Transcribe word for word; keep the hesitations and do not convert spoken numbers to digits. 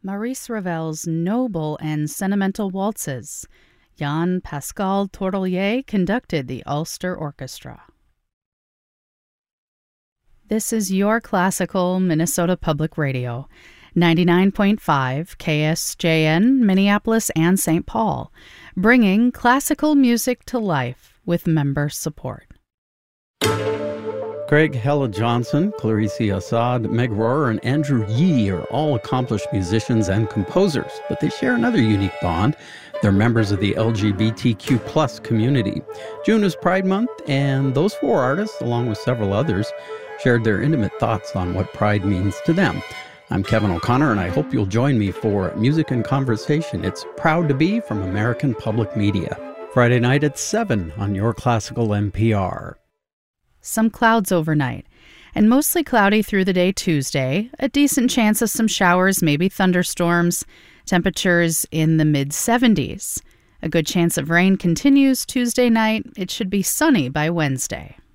Maurice Ravel's noble and sentimental waltzes. Jan Pascal Tourtellier conducted the Ulster Orchestra. This is your classical Minnesota Public Radio, ninety-nine point five K S J N, Minneapolis and Saint Paul, bringing classical music to life with member support. Craig Hella Johnson, Clarice Assad, Meg Rohrer, and Andrew Yee are all accomplished musicians and composers, but they share another unique bond. They're members of the L G B T Q plus community. June is Pride Month, and those four artists, along with several others, shared their intimate thoughts on what Pride means to them. I'm Kevin O'Connor, and I hope you'll join me for Music and Conversation. It's Proud to Be from American Public Media. Friday night at seven on your classical N P R. Some clouds overnight, and mostly cloudy through the day Tuesday. A decent chance of some showers, maybe thunderstorms. Temperatures in the mid seventies. A good chance of rain continues Tuesday night. It should be sunny by Wednesday.